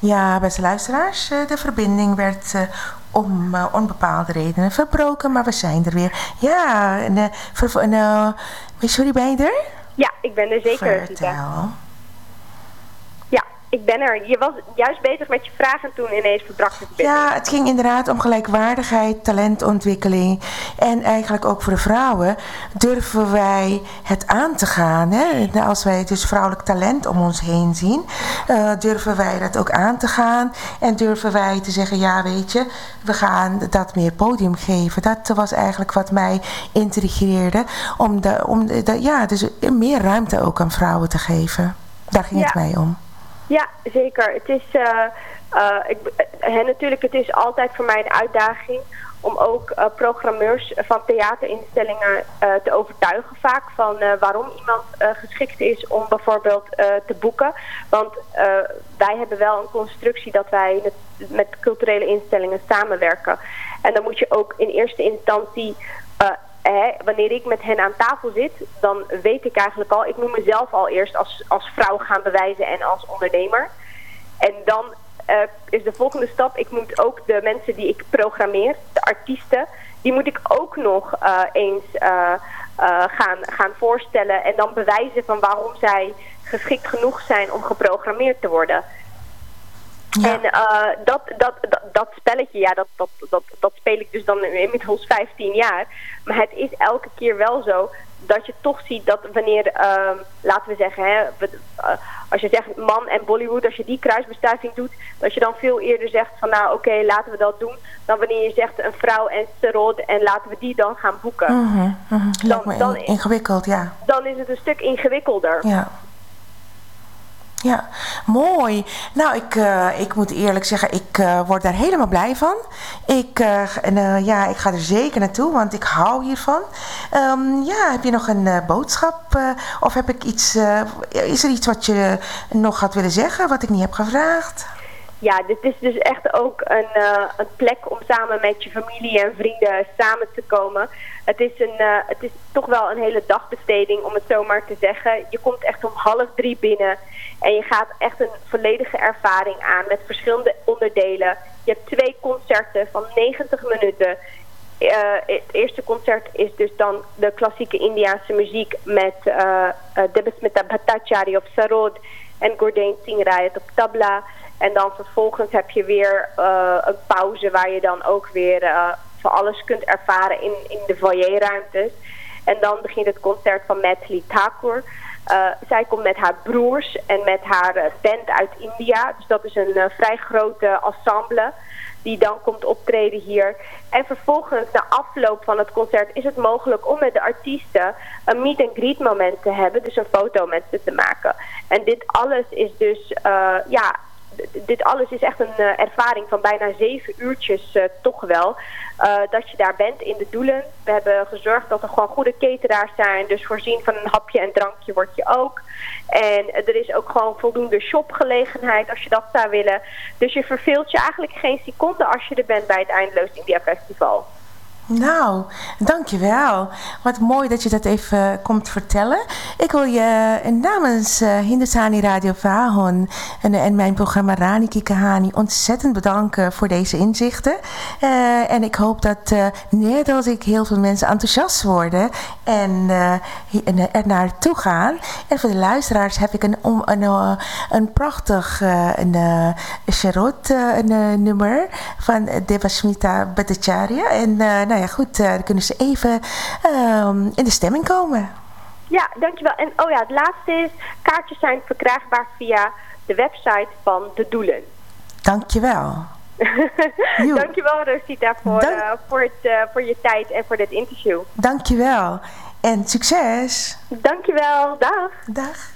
Ja, beste luisteraars, de verbinding werd om onbepaalde redenen verbroken, maar we zijn er weer. Ja, sorry, ben je er? Ja, ik ben er zeker. Vertel. Ja, ik ben er. Je was juist bezig met je vragen en toen ineens verbrak het verbinding. Ja, het ging inderdaad om gelijkwaardigheid, talentontwikkeling en eigenlijk ook voor de vrouwen. Durven wij het aan te gaan? Hè? Als wij dus vrouwelijk talent om ons heen zien, durven wij dat ook aan te gaan en durven wij te zeggen, ja weet je, we gaan dat meer podium geven. Dat was eigenlijk wat mij intrigeerde, dus meer ruimte ook aan vrouwen te geven. Daar ging het mij om. Ja, zeker. Het is natuurlijk, het is altijd voor mij een uitdaging om ook programmeurs van theaterinstellingen te overtuigen vaak van waarom iemand geschikt is om bijvoorbeeld te boeken. Want wij hebben wel een constructie dat wij met culturele instellingen samenwerken. En dan moet je ook in eerste instantie wanneer ik met hen aan tafel zit, dan weet ik eigenlijk al, ik moet mezelf al eerst als vrouw gaan bewijzen en als ondernemer. En dan is de volgende stap, ik moet ook de mensen die ik programmeer, de artiesten, die moet ik ook nog eens gaan voorstellen en dan bewijzen van waarom zij geschikt genoeg zijn om geprogrammeerd te worden. Ja. En dat spelletje, dat speel ik dus dan inmiddels 15 jaar. Maar het is elke keer wel zo dat je toch ziet dat wanneer, laten we zeggen, als je zegt man en Bollywood, als je die kruisbestuiving doet, dat je dan veel eerder zegt van nou oké, laten we dat doen, dan wanneer je zegt een vrouw en Sarod en laten we die dan gaan boeken. Dan ingewikkeld, ja. Dan is het een stuk ingewikkelder. Ja. Ja, mooi. Nou, ik moet eerlijk zeggen, ik word daar helemaal blij van. Ik ga er zeker naartoe, want ik hou hiervan. Heb je nog een boodschap? Of heb ik is er iets wat je nog had willen zeggen, wat ik niet heb gevraagd? Ja, dit is dus echt ook een plek om samen met je familie en vrienden samen te komen. Het is toch wel een hele dagbesteding, om het zo maar te zeggen. Je komt echt om 2:30 binnen en je gaat echt een volledige ervaring aan met verschillende onderdelen. Je hebt 2 concerten van 90 minuten. Het eerste concert is dus dan de klassieke Indiaanse muziek met Debasmita Bhattacharya op sarod en Gurdeen Singh Rayat op tabla. En dan vervolgens heb je weer een pauze waar je dan ook weer van alles kunt ervaren in de foyerruimtes. En dan begint het concert van Maithili Thakur. Zij komt met haar broers en met haar band uit India. Dus dat is een vrij grote ensemble die dan komt optreden hier. En vervolgens, na afloop van het concert, is het mogelijk om met de artiesten een meet-and-greet moment te hebben. Dus een foto met ze te maken. En dit alles is dus, dit alles is echt een ervaring van bijna 7 uurtjes toch wel. Dat je daar bent in de Doelen. We hebben gezorgd dat er gewoon goede cateraars zijn. Dus voorzien van een hapje en drankje word je ook. En er is ook gewoon voldoende shopgelegenheid als je dat zou willen. Dus je verveelt je eigenlijk geen seconde als je er bent bij het Eindeloos India Festival. Nou, dankjewel. Wat mooi dat je dat even komt vertellen. Ik wil je namens Hindustani Radio Vahon en mijn programma Rani Kikahani ontzettend bedanken voor deze inzichten. En ik hoop dat net als ik heel veel mensen enthousiast worden en er naartoe gaan. En voor de luisteraars heb ik een prachtig Sharot nummer van Debasmita Bhattacharya. En ja goed, dan kunnen ze even in de stemming komen. Ja, dankjewel. En het laatste is, kaartjes zijn verkrijgbaar via de website van De Doelen. Dankjewel. Dankjewel Rosita voor je tijd en voor dit interview. Dankjewel. En succes. Dankjewel. Dag. Dag.